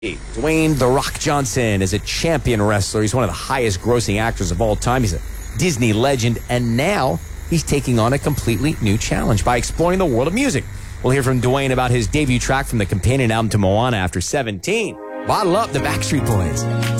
Dwayne "The Rock" Johnson is a champion wrestler. He's one of the highest grossing actors of all time. He's a Disney legend, and now he's taking on a completely new challenge by exploring the world of music. We'll hear from Dwayne about his debut track from the companion album to Moana after 17. Bottle up, the Backstreet Boys.